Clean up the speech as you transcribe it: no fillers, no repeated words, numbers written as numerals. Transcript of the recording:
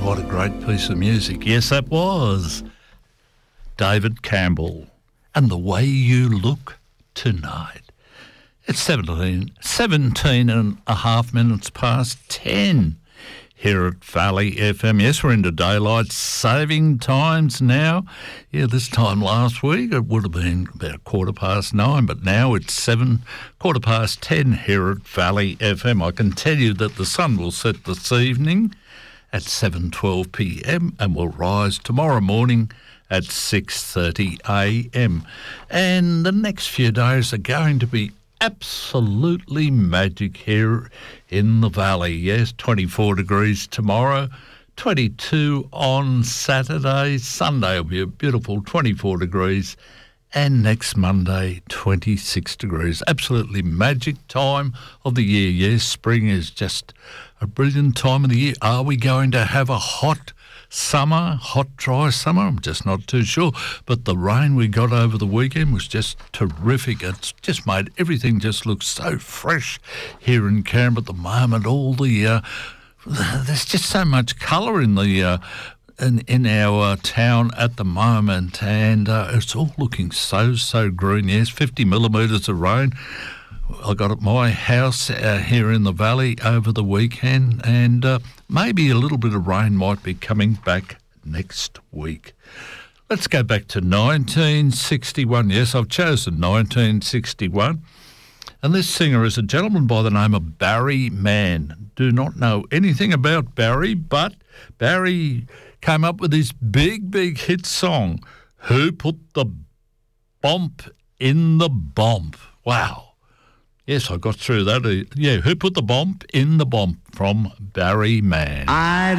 What a great piece of music. Yes, that was David Campbell and The Way You Look Tonight. It's 17 and a half minutes past 10 here at Valley FM. Yes, we're into daylight saving times now. Yeah, this time last week it would have been about 9:15, but now it's 10:15 here at Valley FM. I can tell you that the sun will set this evening at 7:12 p.m. and will rise tomorrow morning at 6:30 a.m. And the next few days are going to be absolutely magic here in the valley. Yes, 24 degrees tomorrow, 22 on Saturday. Sunday will be a beautiful 24 degrees. And next Monday, 26 degrees. Absolutely magic time of the year. Yes, spring is just a brilliant time of the year. Are we going to have a hot summer, hot, dry summer? I'm just not too sure. But the rain we got over the weekend was just terrific. It's just made everything just look so fresh here in Canberra at the moment. All the there's just so much colour in the in our town at the moment, and it's all looking so green. Yes, 50 millimetres of rain I got at my house here in the valley over the weekend, and maybe a little bit of rain might be coming back next week. Let's go back to 1961. Yes, I've chosen 1961. And this singer is a gentleman by the name of Barry Mann. Do not know anything about Barry, but Barry came up with this big hit song, Who Put the Bomb in the Bomb? Wow. Yes, I got through that. Yeah, Who Put the Bomb in the Bomb from Barry Mann.